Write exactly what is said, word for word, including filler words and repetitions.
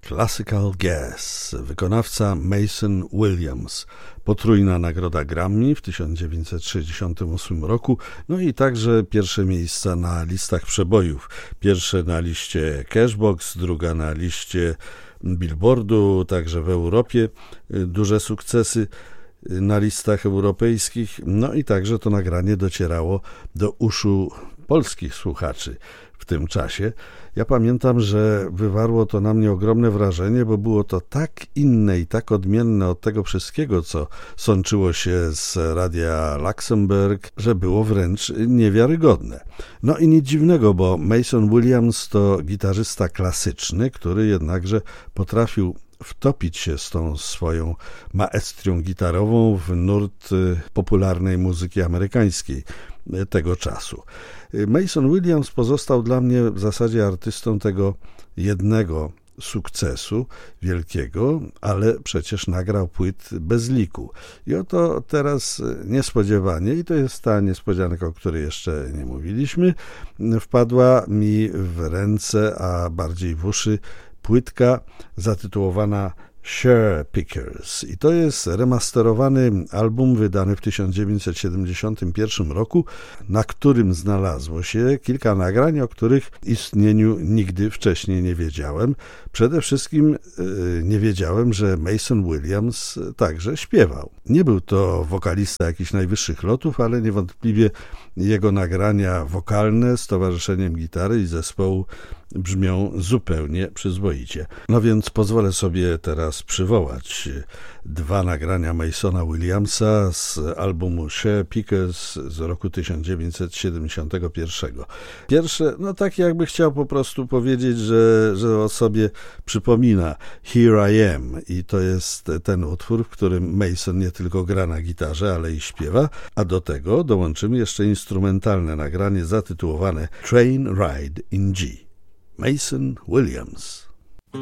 Classical Gas, wykonawca Mason Williams, potrójna nagroda Grammy w tysiąc dziewięćset sześćdziesiątym ósmym roku, no i także pierwsze miejsca na listach przebojów. Pierwsze na liście Cashbox, druga na liście Billboardu, także w Europie duże sukcesy na listach europejskich, no i także to nagranie docierało do uszu polskich słuchaczy w tym czasie. Ja pamiętam, że wywarło to na mnie ogromne wrażenie, bo było to tak inne i tak odmienne od tego wszystkiego, co sączyło się z radia Luxemburg, że było wręcz niewiarygodne. No i nic dziwnego, bo Mason Williams to gitarzysta klasyczny, który jednakże potrafił wtopić się z tą swoją maestrią gitarową w nurt popularnej muzyki amerykańskiej tego czasu. Mason Williams pozostał dla mnie w zasadzie artystą tego jednego sukcesu wielkiego, ale przecież nagrał płyt bez liku. I oto teraz niespodziewanie, i to jest ta niespodzianka, o której jeszcze nie mówiliśmy, wpadła mi w ręce, a bardziej w uszy, płytka zatytułowana Cherry Pickers i to jest remasterowany album wydany w tysiąc dziewięćset siedemdziesiątym pierwszym roku, na którym znalazło się kilka nagrań, o których istnieniu nigdy wcześniej nie wiedziałem. Przede wszystkim yy, nie wiedziałem, że Mason Williams także śpiewał. Nie był to wokalista jakichś najwyższych lotów, ale niewątpliwie jego nagrania wokalne z towarzyszeniem gitary i zespołu brzmią zupełnie przyzwoicie. No więc pozwolę sobie teraz przywołać dwa nagrania Masona Williamsa z albumu Cherry Pickers z roku tysiąc dziewięćset siedemdziesiątego pierwszego. Pierwsze, no tak jakby chciał po prostu powiedzieć, że, że o sobie przypomina Here I Am i to jest ten utwór, w którym Mason nie tylko gra na gitarze, ale i śpiewa, a do tego dołączymy jeszcze instrumentalne nagranie zatytułowane Train Ride in G. Mason Williams.